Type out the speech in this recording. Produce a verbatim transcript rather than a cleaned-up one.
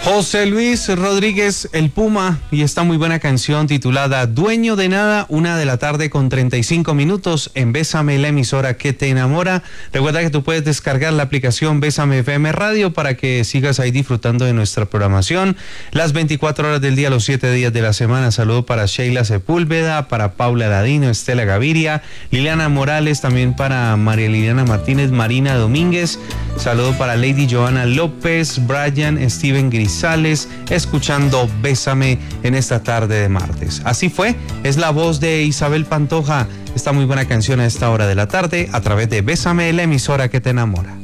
José Luis Rodríguez, el Puma, y esta muy buena canción titulada Dueño de Nada, una de la tarde con treinta y cinco minutos en Bésame, la emisora que te enamora. Recuerda que tú puedes descargar la aplicación Bésame F M Radio para que sigas ahí disfrutando de nuestra programación las veinticuatro horas del día, los siete días de la semana. Saludo para Sheila Sepúlveda, para Paula Ladino, Estela Gaviria, Liliana Morales, también para María Liliana Martínez, Marina Domínguez. Saludo para Lady Joana López, Brian, Steven Grisales, escuchando Bésame en esta tarde de martes. Así fue, es la voz de Isabel Pantoja, esta muy buena canción a esta hora de la tarde a través de Bésame, la emisora que te enamora.